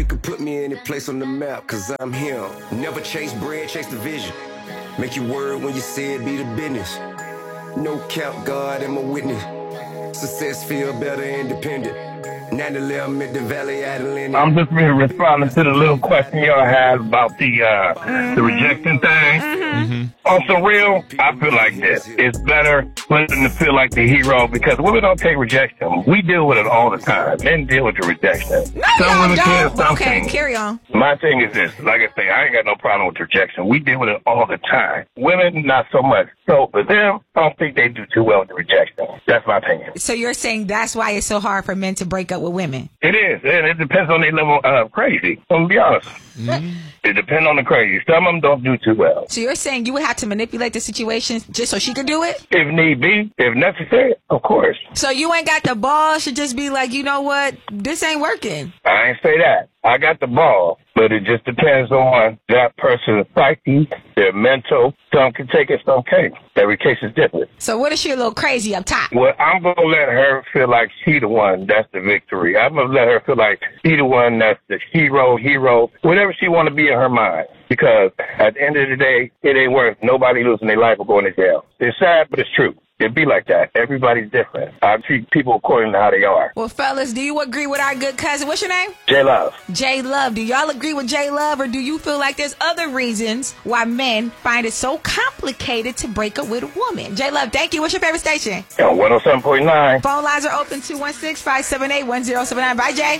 you can put me any place on the map, cause I'm him. Never chase bread, chase the vision. Make your word when you say it, be the business. No cap, God am a witness. Success feel better independent. 9/11 at the Valley Adeline. I'm just really responding to the little question y'all had about the rejection thing. On some real, I feel like this. It's better for them to feel like the hero because women don't take rejection. We deal with it all the time. Men deal with the rejection. No, Some women y'all can, don't. some Okay, can't. carry on. My thing is this. Like I say, I ain't got no problem with rejection. We deal with it all the time. Women, not so much. So for them, I don't think they do too well with the rejection. That's my opinion. So you're saying that's why it's so hard for men to break up with women? It is, and it depends on their level of crazy. I'm gonna be honest. It depends on the crazy. Some of them don't do too well. So you're saying you would have to manipulate the situation just so she could do it? If need be, if necessary, of course. So you ain't got the balls to just be like, you know what, this ain't working. I ain't say that. I got the ball, but it just depends on that person's psyche, their mental. Some can take it, some can't. Every case is different. So what if she a little crazy up top? Well, I'm going to let her feel like she the one that's the victory. I'm going to let her feel like she the one that's the hero, whatever she want to be in her mind. Because at the end of the day, it ain't worth nobody losing their life or going to jail. It's sad, but it's true. It be like that. Everybody's different. I treat people according to how they are. Well, fellas, do you agree with our good cousin? What's your name? J-Love. J-Love. Do y'all agree with J-Love, or do you feel like there's other reasons why men find it so complicated to break up with a woman? J-Love, thank you. What's your favorite station? 107.9. Phone lines are open, 216-578-1079. Bye, Jay.